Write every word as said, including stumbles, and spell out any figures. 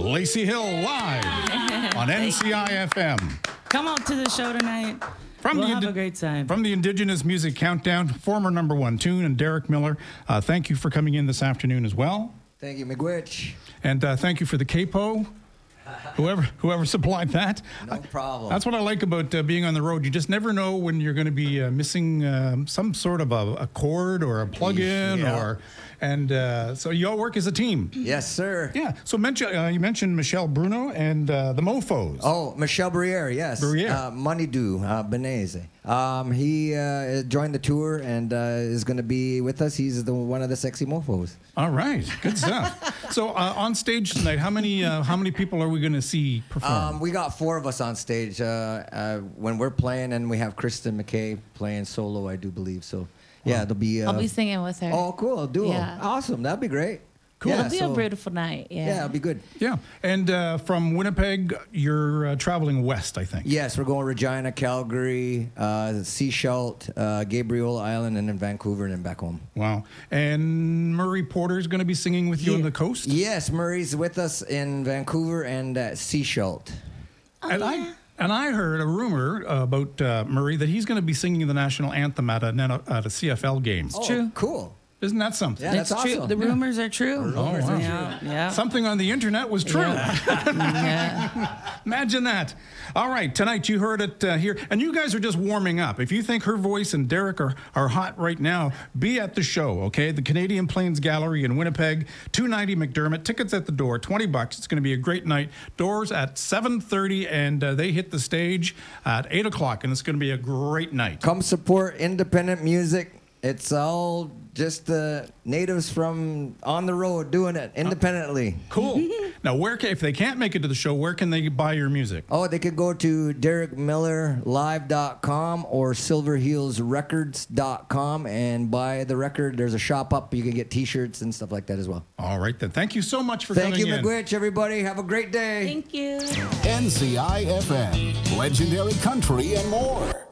Lacey Hill live on N C I F M. Come out to the show tonight. From we'll the have Indi- a great time. From the Indigenous Music Countdown, former number one tune, and Derek Miller, uh, thank you for coming in this afternoon as well. Thank you, McGwitch. And uh, thank you for the capo. Whoever whoever supplied that. No problem. That's what I like about uh, being on the road. You just never know when you're going to be uh, missing um, some sort of a, a cord or a plug-in, Yeah. or and uh, so you all work as a team. Yes, sir. Yeah. So mention, uh, you mentioned Michelle Bruno and uh, the Mofos. Oh, Michel Briere, yes. Briere. Uh, Manidu uh, Beneze. Um, he uh, joined the tour and uh, is going to be with us. He's the one of the sexy mofos. All right, good stuff. So uh, on stage tonight, how many uh, how many people are we going to see perform? Um, we got four of us on stage uh, uh, when we're playing, and we have Kristen McKay playing solo, I do believe. So, yeah, there'll be. Uh, I'll be singing with her. Oh, cool. Duo. Yeah. Awesome. That'd be great. Cool. Yeah, It'll be so- a beautiful night. Yeah. Yeah, it'll be good. Yeah, and uh, from Winnipeg, you're uh, traveling west, I think. Yes, we're going Regina, Calgary, uh, Sechelt, uh, Gabriel Island, and then Vancouver, and then back home. Wow. And Murray Porter's going to be singing with you Yeah. on the coast? Yes, Murray's with us in Vancouver and at Sechelt. Oh, and yeah. I and I heard a rumor about uh, Murray that he's going to be singing the national anthem at a, at a C F L game. Oh, true. Cool. Isn't that something? Yeah, it's that's true. awesome. The Yeah. rumors are true. rumors Oh, wow. are Yeah, yeah. Something on the internet was true. yeah. Imagine that. All right, tonight you heard it uh, here, and you guys are just warming up. If you think her voice and Derek are, are hot right now, be at the show, okay? The Canadian Plains Gallery in Winnipeg, two ninety McDermott. Tickets at the door, twenty bucks. It's going to be a great night. Doors at seven thirty, and uh, they hit the stage at eight o'clock, and it's going to be a great night. Come support independent music. It's all just the natives from on the road doing it independently. Cool. Now, where can, if they can't make it to the show, where can they buy your music? Oh, they could go to derek miller live dot com or silver heels records dot com and buy the record. There's a shop up. You can get T-shirts and stuff like that as well. All right, then. Thank you so much for Thank coming you, in. McGwitch, everybody. Have a great day. Thank you. N C I F M, legendary country and more.